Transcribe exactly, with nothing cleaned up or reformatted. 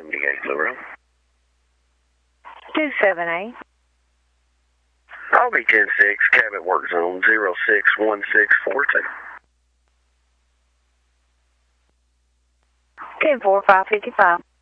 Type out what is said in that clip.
seventy-eight, Laurel. two seven eight. I'll be ten six, cabin work zone zero six one six four two. ten four five fifty five.